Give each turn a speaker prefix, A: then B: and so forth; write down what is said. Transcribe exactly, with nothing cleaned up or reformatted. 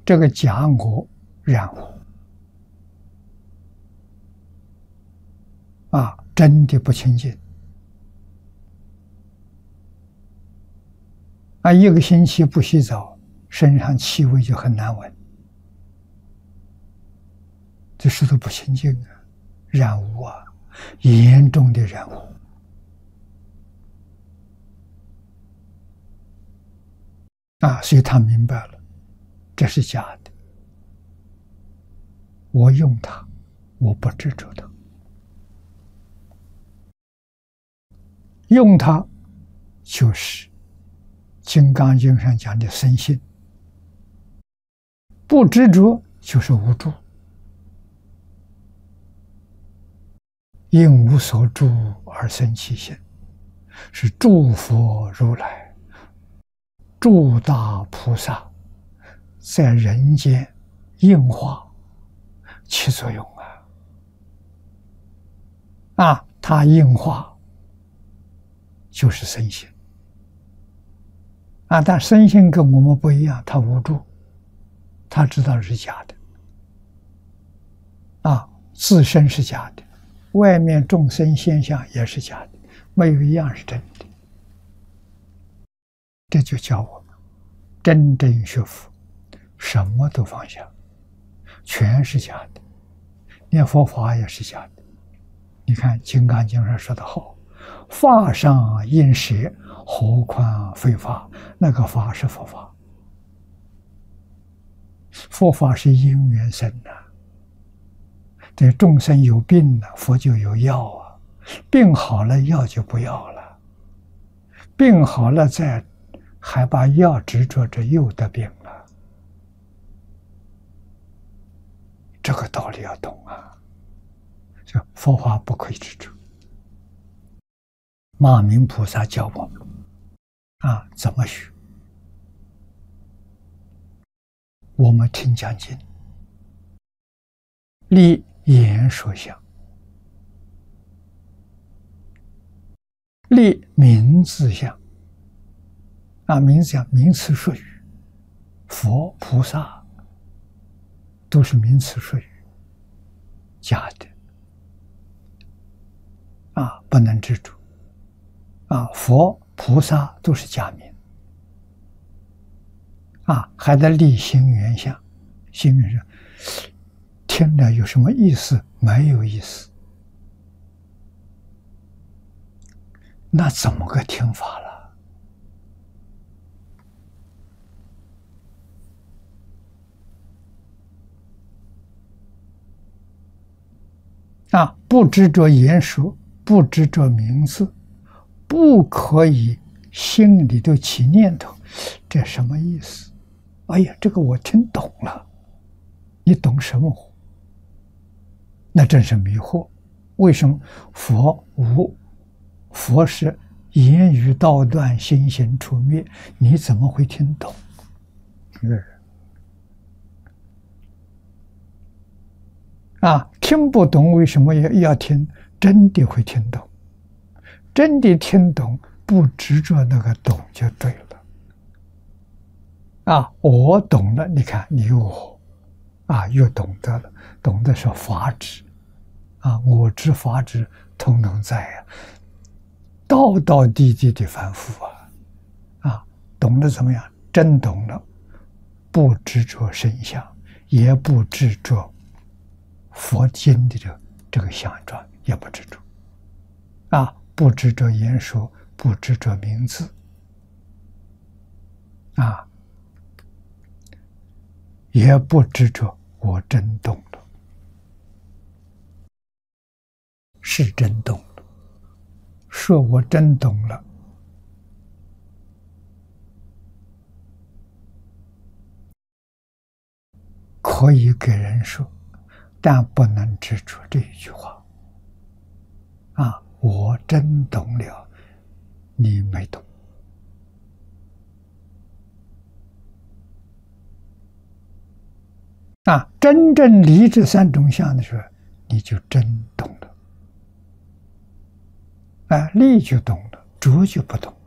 A: 这个假我染污啊，真的不清净啊！一个星期不洗澡，身上气味就很难闻，这是都不清净啊，染污啊，严重的染污啊！所以他明白了，这是假的。我用它，我不执着它。用它，就是《金刚经》上讲的生信；不执着，就是无住。因无所住而生其心，是诸佛如来、诸大菩萨在人间应化起作用啊！啊，它应化就是生信啊，但生信跟我们不一样，它无助，它知道是假的啊，自身是假的，外面众生现象也是假的，没有一样是真的。这就教我们真正学佛，什么都放下，全是假的，连佛法也是假的。你看《金刚经》上说的好，法上应舍，何况非法？那个法是佛法，佛法是因缘生的。这众生有病了，佛就有药啊，病好了药就不要了，病好了再还把药执着着，又得病了。这个道理要懂啊，就佛法不可以执着。马明菩萨教我们啊，怎么学？我们听讲经，立言说相，立名字相啊，名字相名词术语，佛菩萨都是名词术语，假的啊，不能执着啊，佛菩萨都是假名啊，还得立心缘相。心缘相听了有什么意思？没有意思，那怎么个听法了？啊，不执着言说，不执着名字，不可以心里头起念头，这什么意思？哎呀，这个我听懂了，你懂什么？那真是迷惑。为什么佛无？佛是言语道断，心行处灭，你怎么会听懂？啊，听不懂为什么要要听？真的会听懂，真的听懂，不执着那个懂就对了。啊，我懂了，你看你我啊，又懂得了，懂得是法执啊，我执法执通通在啊，道道地地的反复啊，啊，懂了怎么样？真懂了，不执着身相，也不执着佛经的这个这个相状，也不执着啊，不执着言说，不执着名字啊，也不执着我真懂了，是真懂了，说我真懂了，可以给人说，但不能执着这一句话啊，我真懂了，你没懂啊，真正离这三种相的时候，你就真懂了。啊，立就懂了，着就不懂。